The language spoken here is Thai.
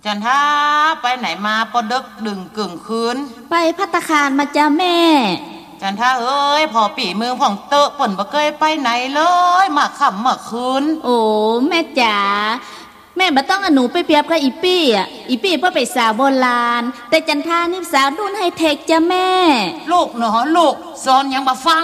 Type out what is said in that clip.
จันท่าไปไหนมาปอดึกดึงกึ่งคืนไปภัตตาคารมาจ้าแม่จันท่าเอ้ยพอปีมือของเตอะป่นบ่เคยไปไหนเลยมาค่ำมาคืนโอ้แม่จ๋าแม่บ่ต้องอหนูไปเปรียบกับอีปี้อ่ะอีปี้เพ่อไปสาวโบราณแต่จันท่านี่สาวรุ่นไฮเทคจ้าแม่ลูกเนาะลูกสอนยังบ่ฟัง